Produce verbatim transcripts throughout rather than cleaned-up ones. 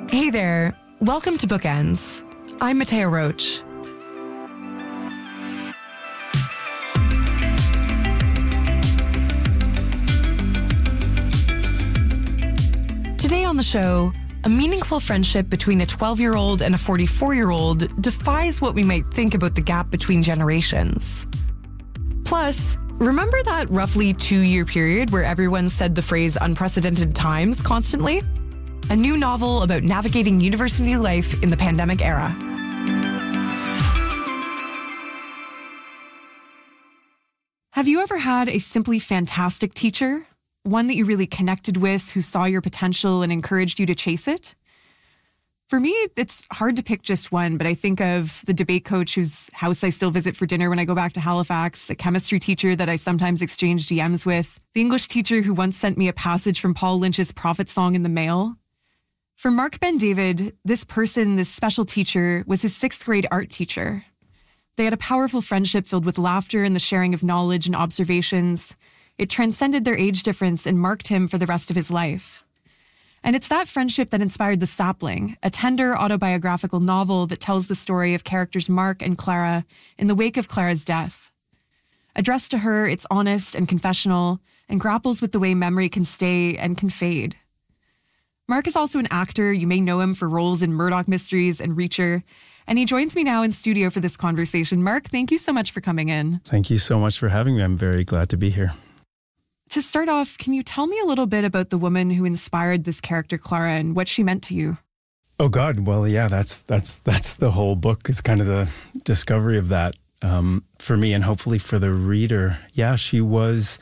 Hey there. Welcome to Bookends. I'm Mattea Roach. Today on the show, a meaningful friendship between a twelve-year-old and a forty-four-year-old defies what we might think about the gap between generations. Plus, remember that roughly two-year period where everyone said the phrase unprecedented times constantly? A new novel about navigating university life in the pandemic era. Have you ever had a simply fantastic teacher? One that you really connected with, who saw your potential and encouraged you to chase it? For me, it's hard to pick just one, but I think of the debate coach whose house I still visit for dinner when I go back to Halifax, a chemistry teacher that I sometimes exchange D Ms with, the English teacher who once sent me a passage from Paul Lynch's Prophet Song in the mail. For Mark Ben-David, this person, this special teacher, was his sixth grade art teacher. They had a powerful friendship filled with laughter and the sharing of knowledge and observations. It transcended their age difference and marked him for the rest of his life. And it's that friendship that inspired The Sapling, a tender autobiographical novel that tells the story of characters Mark and Clara in the wake of Clara's death. Addressed to her, it's honest and confessional and grapples with the way memory can stay and can fade. Mark is also an actor. You may know him for roles in Murdoch Mysteries and Reacher. And he joins me now in studio for this conversation. Mark, thank you so much for coming in. Thank you so much for having me. I'm very glad to be here. To start off, can you tell me a little bit about the woman who inspired this character, Clara, and what she meant to you? Oh, God. Well, yeah, that's that's that's the whole book. It's kind of the discovery of that um, for me and hopefully for the reader. Yeah, she was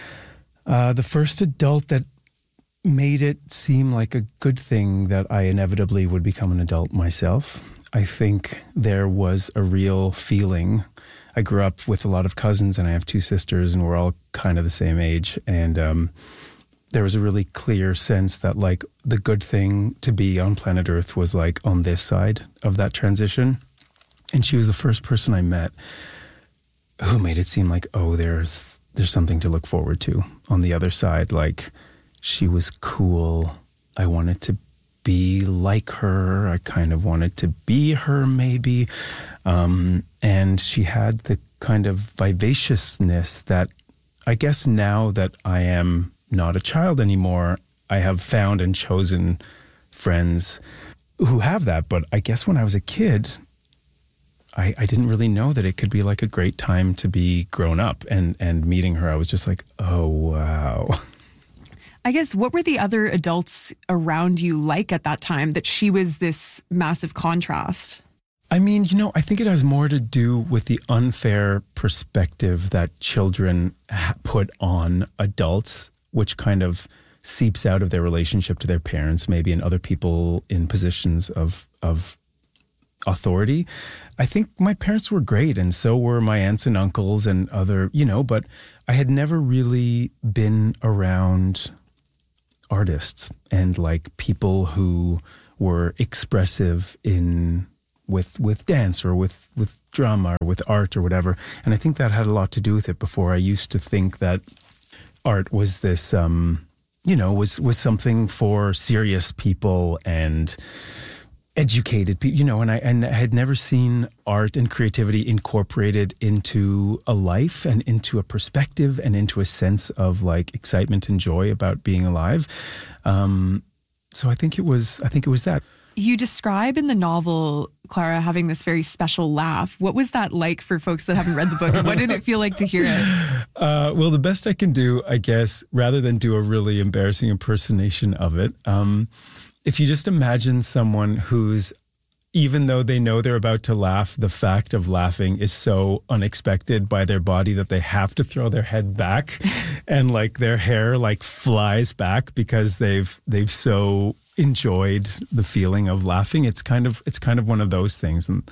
uh, the first adult that made it seem like a good thing that I inevitably would become an adult myself. I think there was a real feeling. I grew up with a lot of cousins and I have two sisters and we're all kind of the same age. And um, there was a really clear sense that like the good thing to be on planet Earth was like on this side of that transition. And she was the first person I met who made it seem like, oh, there's there's something to look forward to on the other side. Like, she was cool. I wanted to be like her. I kind of wanted to be her, maybe. Um, and she had the kind of vivaciousness that I guess now that I am not a child anymore, I have found and chosen friends who have that. But I guess when I was a kid, I, I didn't really know that it could be like a great time to be grown up. And, and meeting her, I was just like, oh, wow. I guess, what were the other adults around you like at that time that she was this massive contrast? I mean, you know, I think it has more to do with the unfair perspective that children ha- put on adults, which kind of seeps out of their relationship to their parents, maybe, and other people in positions of of authority. I think my parents were great, and so were my aunts and uncles and other, you know, but I had never really been around artists and like people who were expressive in with with dance or with with drama or with art or whatever. And I think that had a lot to do with it. Before, I used to think that art was this um you know was was something for serious people and educated people, you know, and I and I had never seen art and creativity incorporated into a life and into a perspective and into a sense of like excitement and joy about being alive. Um, so I think it was, I think it was that. You describe in the novel, Clara, having this very special laugh. What was that like for folks that haven't read the book? And what did it feel like to hear it? Uh, well, the best I can do, I guess, rather than do a really embarrassing impersonation of it, um, if you just imagine someone who's, even though they know they're about to laugh, the fact of laughing is so unexpected by their body that they have to throw their head back and like their hair like flies back because they've they've so enjoyed the feeling of laughing. It's kind of it's kind of one of those things. And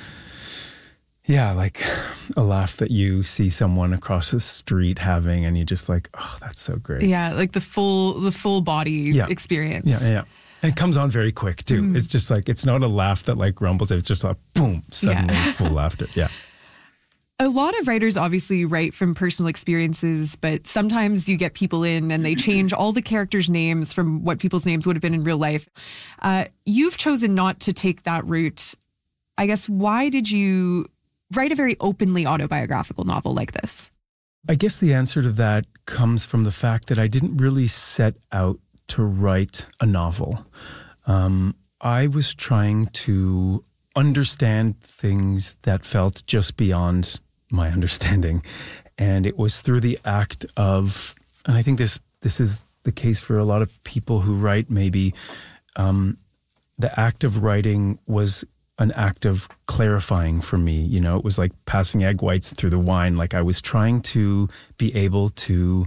yeah, like a laugh that you see someone across the street having and you just like, oh, that's so great. Yeah, like the full the full body yeah. experience. Yeah, yeah. And it comes on very quick, too. Mm. It's just like, it's not a laugh that like rumbles. It's just like, boom, suddenly yeah. full laughter. Yeah. A lot of writers obviously write from personal experiences, but sometimes you get people in and they change all the characters' names from what people's names would have been in real life. Uh, you've chosen not to take that route. I guess, why did you write a very openly autobiographical novel like this? I guess the answer to that comes from the fact that I didn't really set out to write a novel. Um, I was trying to understand things that felt just beyond my understanding. And it was through the act of, and I think this this is the case for a lot of people who write maybe, um, the act of writing was an act of clarifying for me. You know, it was like passing egg whites through the wine. Like I was trying to be able to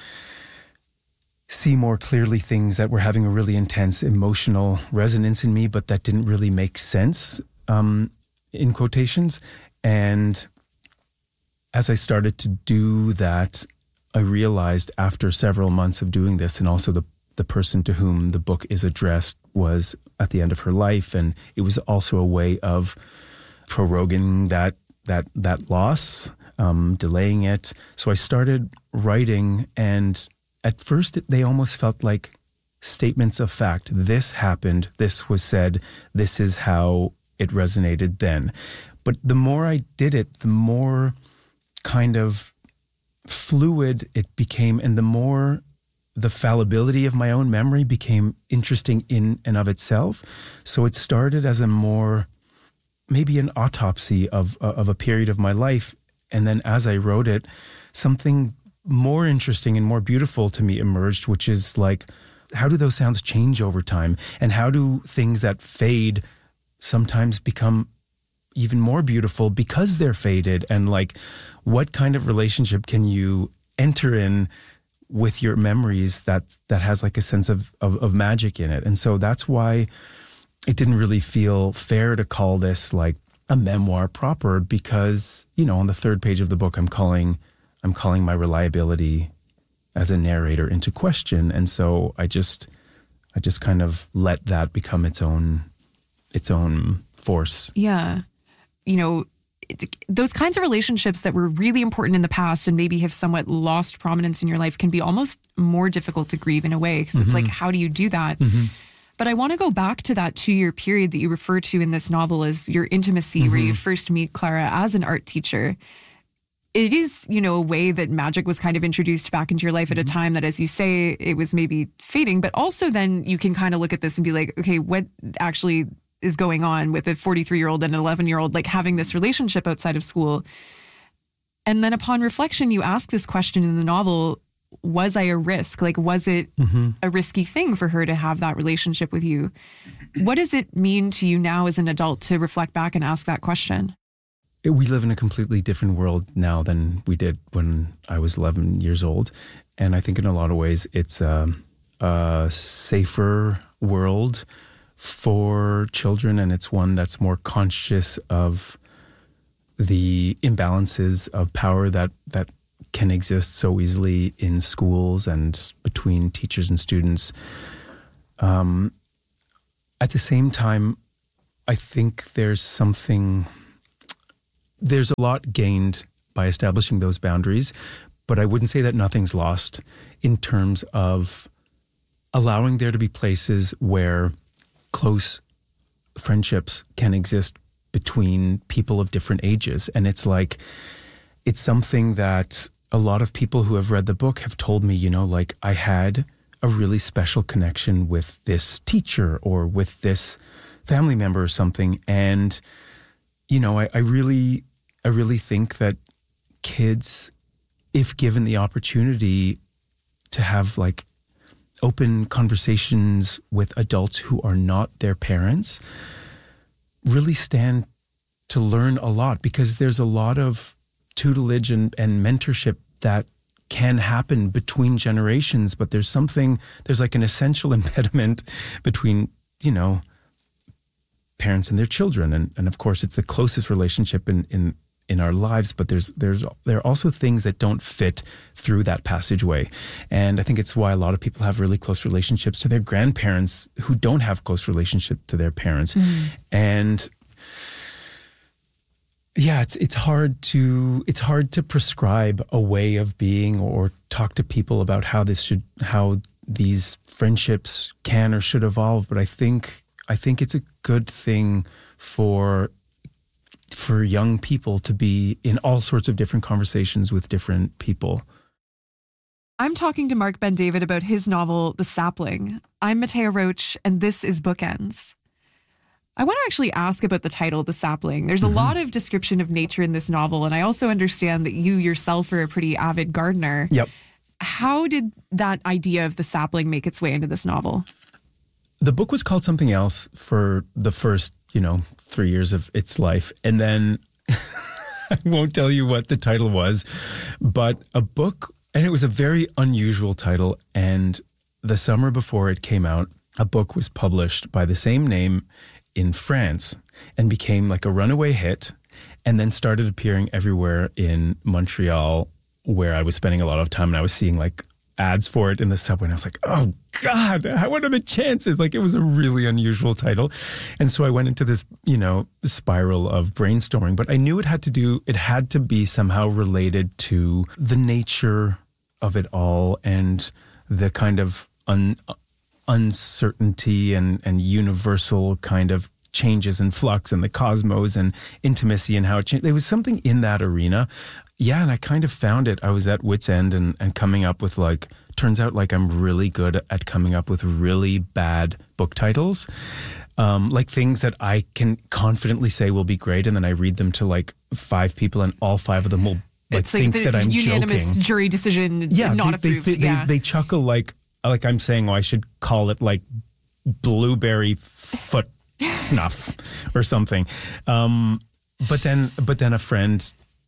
see more clearly things that were having a really intense emotional resonance in me, but that didn't really make sense, um, in quotations. And as I started to do that, I realized after several months of doing this, and also the the person to whom the book is addressed was at the end of her life, and it was also a way of proroguing that that that loss, um, delaying it. So I started writing, and at first it, they almost felt like statements of fact. This happened, this was said, this is how it resonated then. But the more I did it, the more kind of fluid it became, and the more the fallibility of my own memory became interesting in and of itself. So it started as a more, maybe an autopsy of of a period of my life. And then as I wrote it, something more interesting and more beautiful to me emerged, which is like, how do those sounds change over time? And how do things that fade sometimes become even more beautiful because they're faded? And like, what kind of relationship can you enter in with your memories that that has like a sense of, of of magic in it? And so that's why it didn't really feel fair to call this like a memoir proper, because, you know, on the third page of the book, I'm calling I'm calling my reliability as a narrator into question. And so I just I just kind of let that become its own its own force. Yeah. You know, those kinds of relationships that were really important in the past and maybe have somewhat lost prominence in your life can be almost more difficult to grieve in a way, because mm-hmm. it's like, how do you do that? Mm-hmm. But I want to go back to that two-year period that you refer to in this novel as your intimacy, mm-hmm. where you first meet Clara as an art teacher. It is, you know, a way that magic was kind of introduced back into your life at a time that, as you say, it was maybe fading. But also then you can kind of look at this and be like, okay, what actually is going on with a forty-three-year-old and an eleven-year-old, like having this relationship outside of school? And then upon reflection, you ask this question in the novel, was I a risk? Like, was it mm-hmm. a risky thing for her to have that relationship with you? What does it mean to you now as an adult to reflect back and ask that question? We live in a completely different world now than we did when I was eleven years old. And I think in a lot of ways, it's a, a safer world for children, and it's one that's more conscious of the imbalances of power that that can exist so easily in schools and between teachers and students. Um, at the same time, I think there's something, there's a lot gained by establishing those boundaries, but I wouldn't say that nothing's lost in terms of allowing there to be places where close friendships can exist between people of different ages. And it's like, it's something that a lot of people who have read the book have told me, you know, like, I had a really special connection with this teacher or with this family member or something. And, you know, I, I really, I really think that kids, if given the opportunity to have like open conversations with adults who are not their parents, really stand to learn a lot, because there's a lot of tutelage and, and mentorship that can happen between generations, but there's something, there's like an essential impediment between, you know, parents and their children. And, and of course, it's the closest relationship in, in, in our lives, but there's there's there are also things that don't fit through that passageway. And I think it's why a lot of people have really close relationships to their grandparents who don't have close relationship to their parents. Mm. And Yeah, it's it's hard to it's hard to prescribe a way of being or talk to people about how this should how these friendships can or should evolve. But I think I think it's a good thing for for young people to be in all sorts of different conversations with different people. I'm talking to Mark Ben-David about his novel, The Sapling. I'm Matea Roach, and this is Bookends. I want to actually ask about the title, The Sapling. There's a mm-hmm. lot of description of nature in this novel, and I also understand that you yourself are a pretty avid gardener. Yep. How did that idea of the sapling make its way into this novel? The book was called something else for the first, you know, three years of its life. And then I won't tell you what the title was, but a book, and it was a very unusual title. And the summer before it came out, a book was published by the same name in France and became like a runaway hit, and then started appearing everywhere in Montreal, where I was spending a lot of time, and I was seeing like ads for it in the subway, and I was like, oh God, what are the chances? Like, it was a really unusual title. And so I went into this, you know, spiral of brainstorming, but I knew it had to do, it had to be somehow related to the nature of it all and the kind of un, uncertainty and, and universal kind of changes and flux and the cosmos and intimacy and how it changed. There was something in that arena. Yeah, and I kind of found it. I was at wit's end and, and coming up with like, turns out like I'm really good at coming up with really bad book titles. Um, like things that I can confidently say will be great, and then I read them to like five people and all five of them will like, it's like think the that I'm unanimous joking. Jury decision, yeah, not they, approved. They, they, yeah. they, they chuckle like, like I'm saying, oh, I should call it like blueberry foot snuff or something. Um, but then, but then a friend...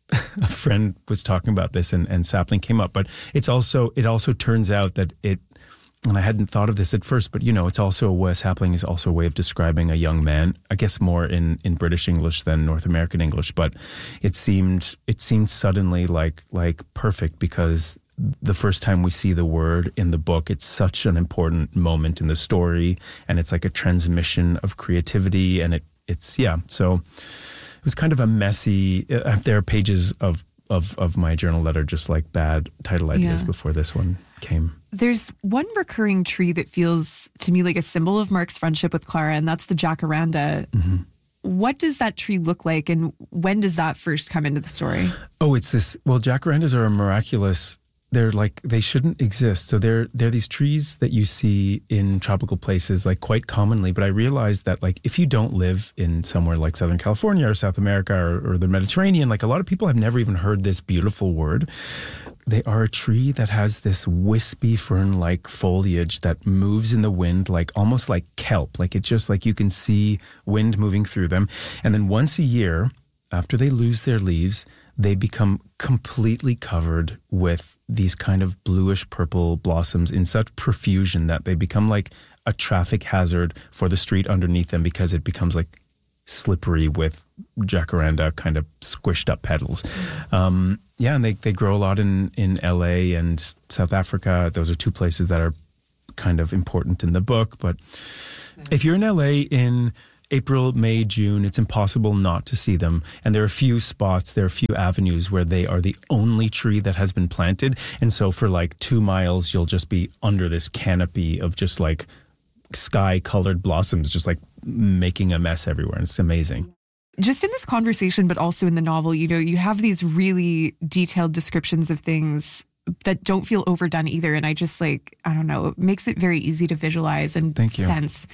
A friend was talking about this and, and sapling came up, but it's also, it also turns out that it, and I hadn't thought of this at first, but you know, it's also a way, sapling is also a way of describing a young man, I guess more in, in British English than North American English, but it seemed, it seemed suddenly like, like perfect because the first time we see the word in the book, it's such an important moment in the story, and it's like a transmission of creativity, and it, it's, yeah, so... It was kind of a messy, uh, there are pages of, of, of my journal that are just like bad title ideas yeah. before this one came. There's one recurring tree that feels to me like a symbol of Mark's friendship with Clara, and that's the jacaranda. Mm-hmm. What does that tree look like, and when does that first come into the story? Oh, it's this, well, jacarandas are a miraculous, they're like, they shouldn't exist. So they're, they're these trees that you see in tropical places like quite commonly. But I realized that like if you don't live in somewhere like Southern California or South America or, or the Mediterranean, like a lot of people have never even heard this beautiful word. They are a tree that has this wispy fern-like foliage that moves in the wind, like almost like kelp. Like it's just like you can see wind moving through them. And then once a year, after they lose their leaves, they become completely covered with these kind of bluish purple blossoms in such profusion that they become like a traffic hazard for the street underneath them because it becomes like slippery with jacaranda kind of squished up petals. Um, yeah, and they, they grow a lot in, in L A and South Africa. Those are two places that are kind of important in the book. But if you're in L A in April, May, June, it's impossible not to see them. And there are a few spots, there are a few avenues where they are the only tree that has been planted. And so for like two miles, you'll just be under this canopy of just like sky-colored blossoms, just like making a mess everywhere. And it's amazing. Just in this conversation, but also in the novel, you know, you have these really detailed descriptions of things that don't feel overdone either. And I just like, I don't know, it makes it very easy to visualize and Thank you. sense.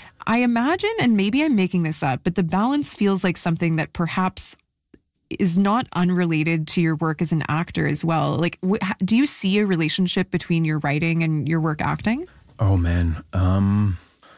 I imagine, and maybe I'm making this up, but the balance feels like something that perhaps is not unrelated to your work as an actor as well. Like, wh- do you see a relationship between your writing and your work acting? Oh, man. Um,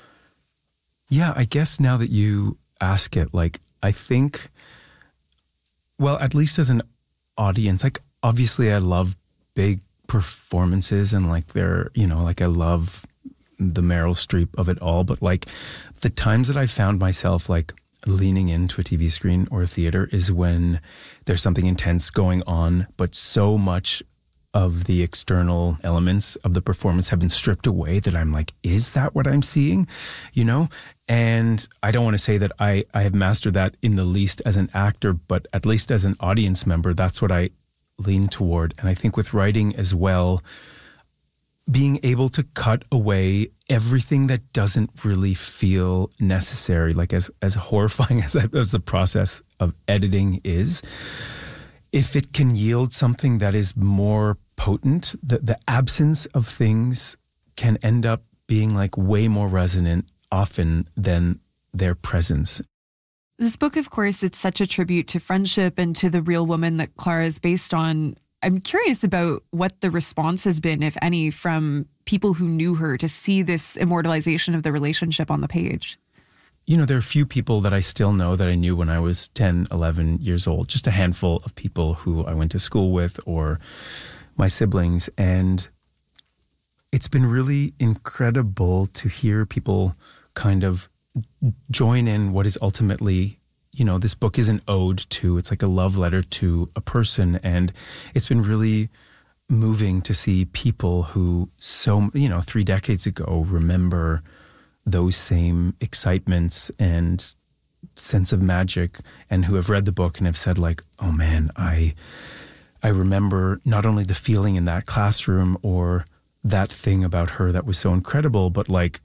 yeah, I guess now that you ask it, like, I think, well, at least as an audience, like, obviously I love big performances and like they're, you know, like I love the Meryl Streep of it all, but like the times that I found myself like leaning into a T V screen or a theater is when there's something intense going on, but so much of the external elements of the performance have been stripped away, that I'm like, is that what I'm seeing? You know? And I don't want to say that I, I have mastered that in the least as an actor, but at least as an audience member, that's what I lean toward. And I think with writing as well, being able to cut away everything that doesn't really feel necessary, like as, as horrifying as, as the process of editing is, if it can yield something that is more potent, the, the absence of things can end up being like way more resonant often than their presence. This book, of course, it's such a tribute to friendship and to the real woman that Clara is based on. I'm curious about what the response has been, if any, from people who knew her to see this immortalization of the relationship on the page. You know, there are a few people that I still know that I knew when I was ten, eleven years old, just a handful of people who I went to school with or my siblings. And it's been really incredible to hear people kind of join in what is ultimately, you know, this book is an ode to, it's like a love letter to a person. And it's been really moving to see people who so, you know, three decades ago remember those same excitements and sense of magic, and who have read the book and have said like, oh man, I, I remember not only the feeling in that classroom or that thing about her that was so incredible, but like,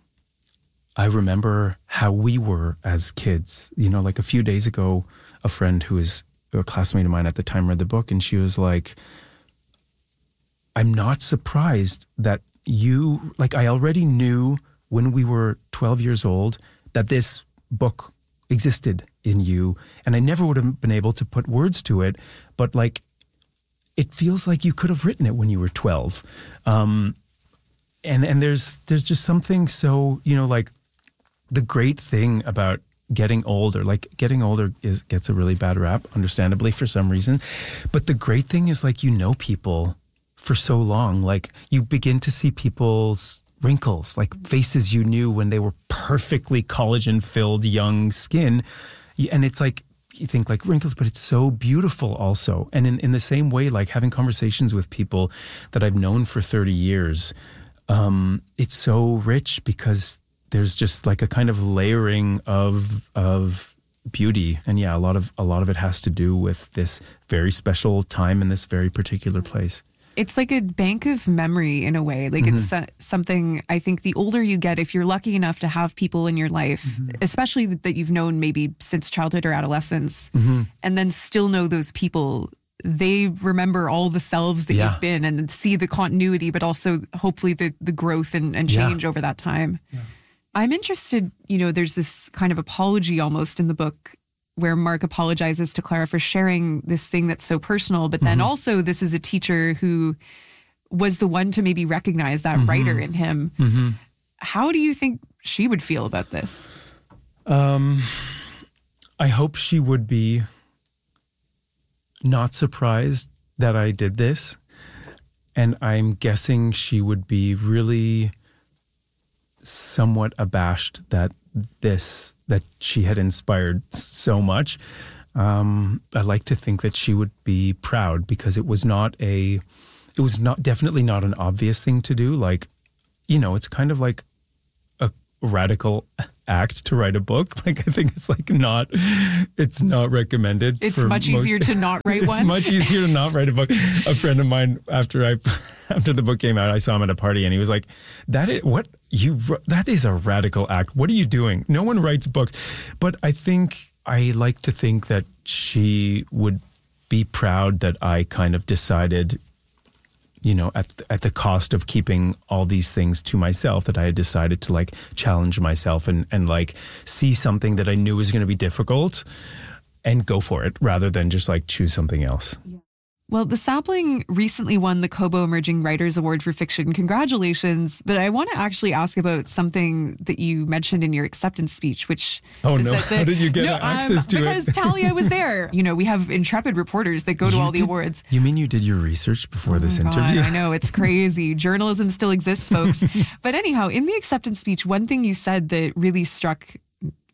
I remember how we were as kids. You know, like a few days ago, a friend who is a classmate of mine at the time read the book, and she was like, I'm not surprised that you, like I already knew when we were twelve years old that this book existed in you, and I never would have been able to put words to it, but like, it feels like you could have written it when you were twelve. Um, and and there's there's just something so, you know, like, the great thing about getting older, like getting older is gets a really bad rap, understandably, for some reason. But the great thing is like, you know people for so long, like you begin to see people's wrinkles, like faces you knew when they were perfectly collagen-filled young skin. And it's like, you think like wrinkles, but it's so beautiful also. And in, in the same way, like having conversations with people that I've known for thirty years, um, it's so rich because there's just like a kind of layering of of beauty. And yeah, a lot of a lot of it has to do with this very special time in this very particular place. It's like a bank of memory in a way. Like mm-hmm. it's uh, something, I think the older you get, if you're lucky enough to have people in your life, mm-hmm. especially that you've known maybe since childhood or adolescence, mm-hmm. and then still know those people, they remember all the selves that yeah. you've been and see the continuity, but also hopefully the, the growth and, and change yeah. over that time. Yeah. I'm interested, you know, there's this kind of apology almost in the book where Mark apologizes to Clara for sharing this thing that's so personal, but then mm-hmm. also this is a teacher who was the one to maybe recognize that mm-hmm. writer in him. Mm-hmm. How do you think she would feel about this? Um, I hope she would be not surprised that I did this. And I'm guessing she would be really somewhat abashed that this, that she had inspired so much. Um, I like to think that she would be proud because it was not a, it was not definitely not an obvious thing to do. Like, you know, it's kind of like a radical act to write a book. Like, I think it's like not, it's not recommended. It's much most, easier to not write it's one. It's much easier to not write a book. A friend of mine, after I, after the book came out, I saw him at a party and he was like, that is, what you, that is a radical act. What are you doing? No one writes books. But I think, I like to think that she would be proud that I kind of decided, you know, at the, at the cost of keeping all these things to myself, that I had decided to like challenge myself and, and like see something that I knew was going to be difficult and go for it rather than just like choose something else. Yeah. Well, The Sapling recently won the Kobo Emerging Writers Award for Fiction. Congratulations. But I want to actually ask about something that you mentioned in your acceptance speech, which... Oh, no. The, How did you get no, access um, to because it? Because Talia was there. You know, we have intrepid reporters that go to you all the did, awards. You mean you did your research before oh this God, interview? I know. It's crazy. Journalism still exists, folks. But anyhow, in the acceptance speech, one thing you said that really struck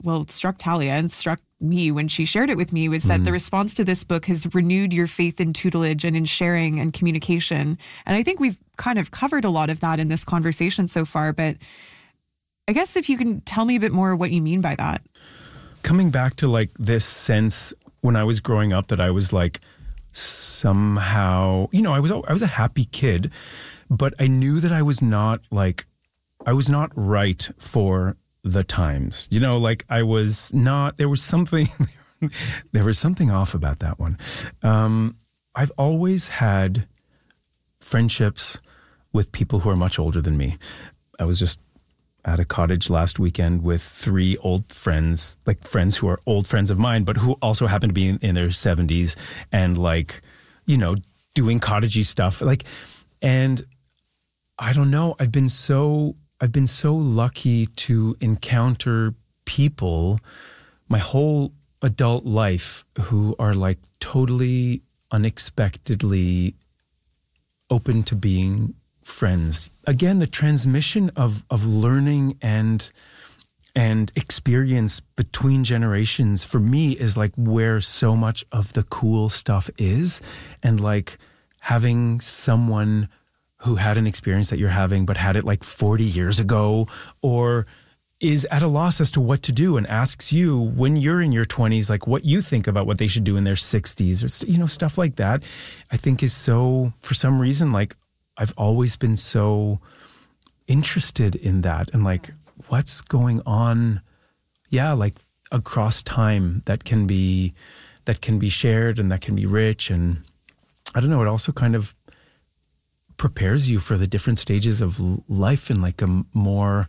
well, it struck Talia and struck me when she shared it with me was that mm. the response to this book has renewed your faith in tutelage and in sharing and communication. And I think we've kind of covered a lot of that in this conversation so far, but I guess if you can tell me a bit more what you mean by that. Coming back to like this sense when I was growing up that I was like somehow, you know, I was I was a happy kid, but I knew that I was not like, I was not right for the times. You know, like I was not, there was something, there was something off about that one. Um, I've always had friendships with people who are much older than me. I was just at a cottage last weekend with three old friends, like friends who are old friends of mine, but who also happen to be in, in their seventies and like, you know, doing cottagey stuff. Like, and I don't know, I've been so, I've been so lucky to encounter people my whole adult life who are like totally unexpectedly open to being friends. Again, the transmission of of learning and and experience between generations for me is like where so much of the cool stuff is. And like having someone who had an experience that you're having but had it like forty years ago, or is at a loss as to what to do and asks you when you're in your twenties, like what you think about what they should do in their sixties, or, you know, stuff like that, I think is so, for some reason, like I've always been so interested in that and like what's going on, yeah, like across time that can be, that can be shared and that can be rich. And I don't know, it also kind of prepares you for the different stages of life in like a more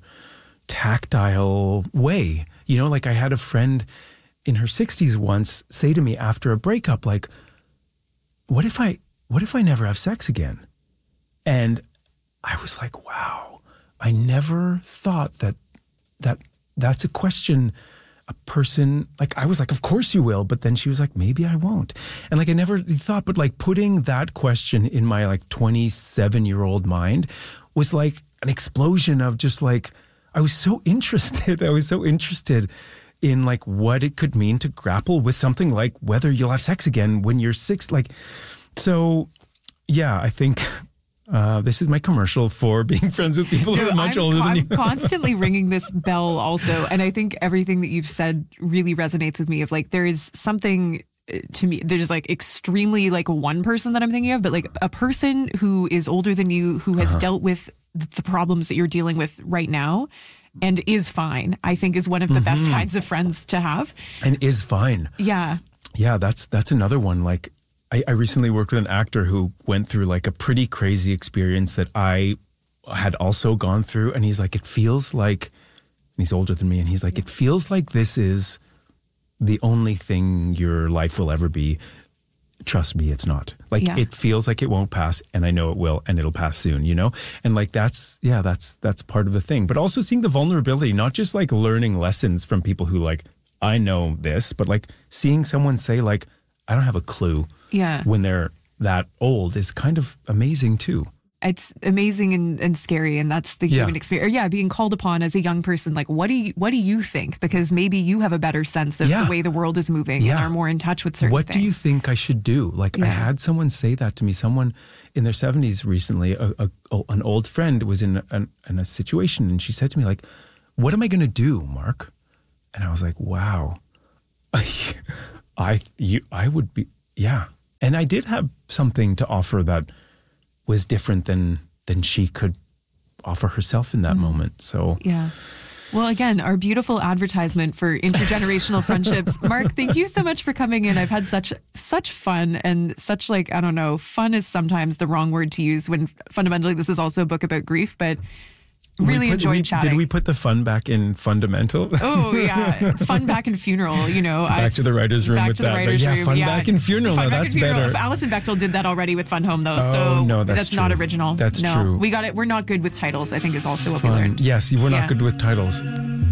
tactile way. You know, like I had a friend in her sixties once say to me after a breakup, like, what if I, what if I never have sex again? And I was like, wow, I never thought that, that that's a question a person, like I was like, of course you will. But then she was like, maybe I won't. And like, I never thought, but like putting that question in my like twenty-seven year old mind was like an explosion of just like, I was so interested. I was so interested in like what it could mean to grapple with something like whether you'll have sex again when you're six. Like, so yeah, I think Uh, this is my commercial for being friends with people who are much I'm, older than I'm you. I'm constantly ringing this bell also. And I think everything that you've said really resonates with me of like, there is something to me, there's like extremely like one person that I'm thinking of, but like a person who is older than you, who has uh-huh. dealt with the problems that you're dealing with right now and is fine, I think is one of the mm-hmm. best kinds of friends to have. And is fine. Yeah. Yeah, that's that's another one. Like, I, I recently worked with an actor who went through like a pretty crazy experience that I had also gone through. And he's like, it feels like, and he's older than me, and he's like, it feels like this is the only thing your life will ever be. Trust me, it's not. Like, yeah. It feels like it won't pass, and I know it will, and it'll pass soon, you know? And like, that's, yeah, that's, that's part of the thing. But also seeing the vulnerability, not just like learning lessons from people who like, I know this, but like seeing someone say like, I don't have a clue. Yeah. When they're that old is kind of amazing too. It's amazing and, and scary, and that's the human yeah. experience. Or yeah, being called upon as a young person, like what do you what do you think? Because maybe you have a better sense of yeah. the way the world is moving yeah. and are more in touch with certain what things. What do you think I should do? Like yeah. I had someone say that to me. Someone in their seventies recently, a, a, an old friend was in a, in a situation, and she said to me like, "What am I going to do, Mark?" And I was like, "Wow, I you I would be yeah." And I did have something to offer that was different than than she could offer herself in that mm. moment. So yeah. Well, again, our beautiful advertisement for intergenerational friendships. Mark, thank you so much for coming in. I've had such such fun and such like, I don't know, fun is sometimes the wrong word to use when fundamentally this is also a book about grief, but really put, enjoyed we, chatting. Did we put the fun back in fundamental? Oh, yeah. Fun back in funeral, you know. Back I, to the writer's room back with to the that. Writer's yeah, room. fun yeah. back in funeral. Fun no, back that's in funeral. better. Alison Bechtel did that already with Fun Home, though. Oh, so no, that's, that's true. not original. That's no. true. We got it. We're not good with titles, I think is also what fun. we learned. Yes, we're not yeah. good with titles.